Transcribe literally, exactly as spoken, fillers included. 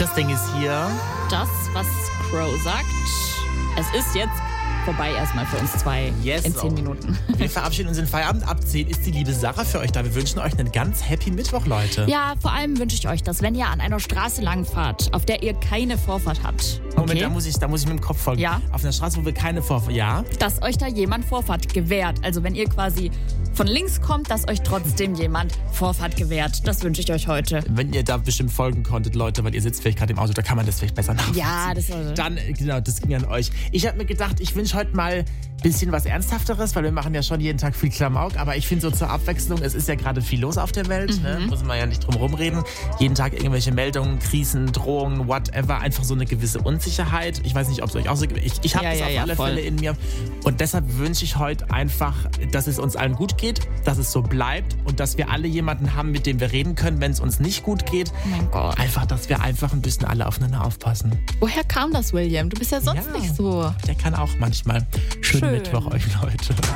Das Ding ist hier. Das, was Crow sagt. Es ist jetzt vorbei erstmal für uns zwei Yes, in zehn so. Minuten. Wir verabschieden uns in Feierabend. Ab zehn ist die liebe Sarah für euch da. Wir wünschen euch einen ganz happy Mittwoch, Leute. Ja, vor allem wünsche ich euch, dass wenn ihr an einer Straße langfahrt, auf der ihr keine Vorfahrt habt, okay, Moment, da muss ich, da muss ich mit dem Kopf folgen. Ja. Auf einer Straße, wo wir keine Vorfahrt... Ja? dass euch da jemand Vorfahrt gewährt. Also wenn ihr quasi von links kommt, dass euch trotzdem jemand Vorfahrt gewährt. Das wünsche ich euch heute. Wenn ihr da bestimmt folgen konntet, Leute, weil ihr sitzt vielleicht gerade im Auto, da kann man das vielleicht besser nachvollziehen. Ja, das war so. Dann, genau, das ging an euch. Ich habe mir gedacht, ich wünsche heute mal ein bisschen was Ernsthafteres, weil wir machen ja schon jeden Tag viel Klamauk, aber ich finde so zur Abwechslung, es ist ja gerade viel los auf der Welt, Mhm. ne? Muss man ja nicht drum rumreden. Jeden Tag irgendwelche Meldungen, Krisen, Drohungen, whatever, einfach so eine gewisse Unsicherheit. Ich weiß nicht, ob es euch auch so geht. Ich, ich habe Ja, das ja, auf ja, alle voll. Fälle in mir und deshalb wünsche ich heute einfach, dass es uns allen gut geht, dass es so bleibt und dass wir alle jemanden haben, mit dem wir reden können, wenn es uns nicht gut geht. Oh mein Gott. Einfach, dass wir einfach ein bisschen alle aufeinander aufpassen. Woher kam das, William? Du bist ja sonst Ja. nicht so. Der kann auch manchmal. Schönen Schön. Mittwoch euch, Leute.